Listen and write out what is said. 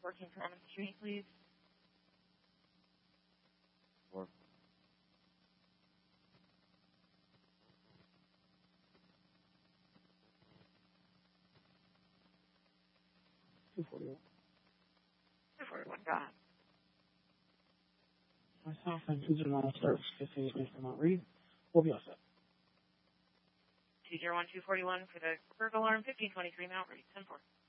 Working from the street, please. 4. $241. 241, go ahead. Myself and 209 service continues, Mr. Mount Reed. We'll be all set. 201-241 for the burglar alarm, 1523 Mount Reed, 10-4.